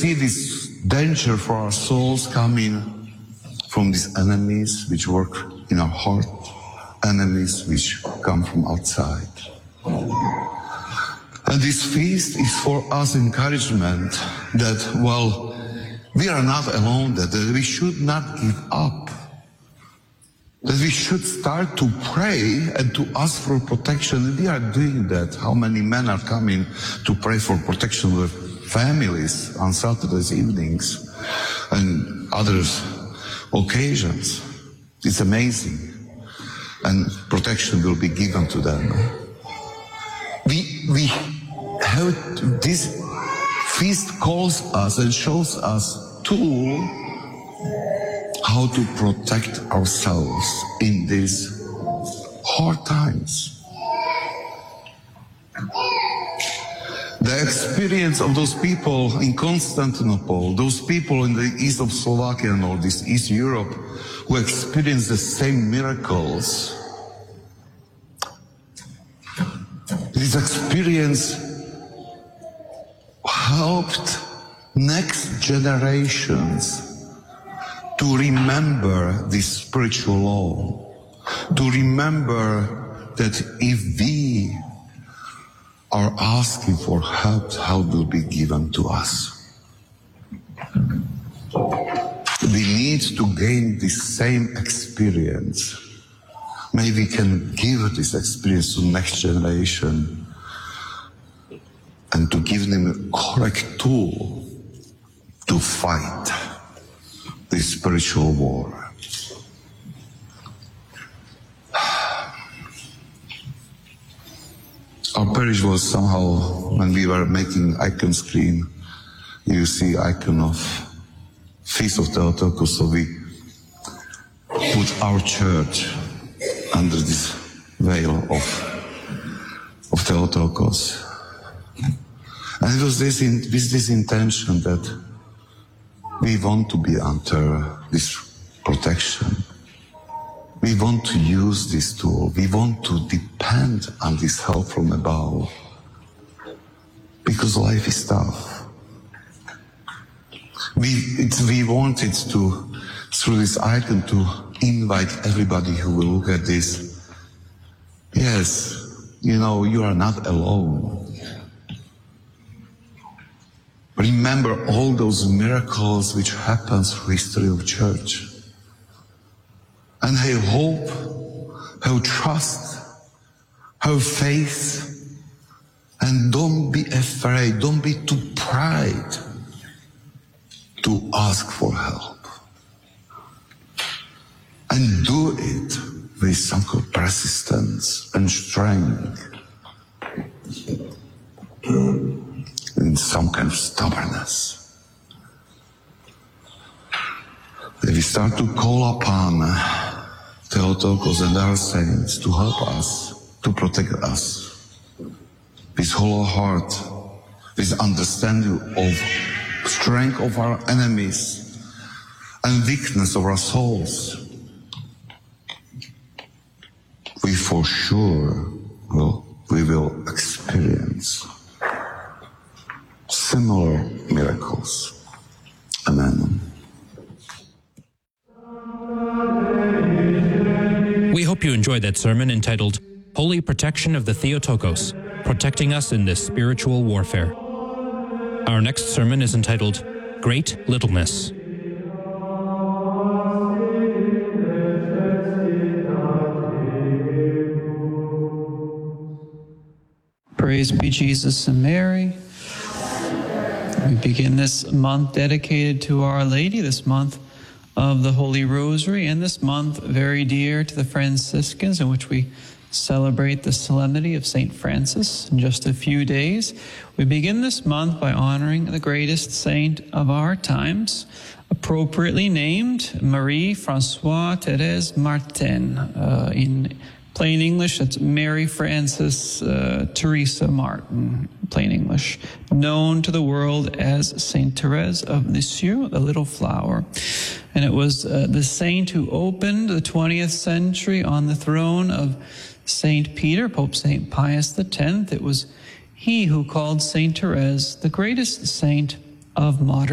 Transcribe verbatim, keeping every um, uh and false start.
see this danger for our souls coming from these enemies which work in our heart, enemies which come from outside. And this feast is for us encouragement that, well, we are not alone, that we should not give up, that we should start to pray and to ask for protection. We are doing that. How many men are coming to pray for protection with families on Saturdays evenings and other occasions? It's amazing. And protection will be given to them. We, we have, this feast calls us and shows us tool how to protect ourselves in these hard times. The experience of those people in Constantinople, those people in the east of Slovakia or this East Europe who experienced the same miracles, this experience helped next generations to remember this spiritual law, to remember that if we are asking for help, help will be given to us. We need to gain this same experience. Maybe we can give this experience to next generation and to give them a correct tool to fight this spiritual war. Our parish was somehow, when we were making icon screen, you see icon of Feast of Theotokos, so we put our church under this veil of, of Theotokos. And it was this in, with this intention that we want to be under this protection. We want to use this tool. We want to depend on this help from above. Because life is tough. We, it, we wanted to, through this icon, to invite everybody who will look at this. Yes, you know, you are not alone. Remember all those miracles which happened through history of church. And have hope, have trust, have faith, and don't be afraid, don't be too proud to ask for help. And do it with some kind of persistence and strength, and some kind of stubbornness. If we start to call upon Theotokos and our saints to help us, to protect us, with whole heart, with understanding of strength of our enemies and weakness of our souls, we for sure will, we will experience similar miracles. Amen. We hope you enjoyed that sermon entitled Holy Protection of the Theotokos, Protecting Us in This Spiritual Warfare. Our next sermon is entitled Great Littleness. Praise be Jesus and Mary. We begin this month dedicated to Our Lady, this month of the Holy Rosary, and this month very dear to the Franciscans, in which we celebrate the solemnity of Saint Francis in just a few days. We begin this month by honoring the greatest saint of our times, appropriately named Marie Françoise Thérèse Martin. Uh, in plain English, it's Mary Frances uh, Teresa Martin, plain English, known to the world as Saint Therese of Lisieux, the Little Flower. And it was uh, the saint who opened the twentieth century on the throne of Saint Peter, Pope Saint Pius the tenth. It was he who called Saint Therese the greatest saint of modern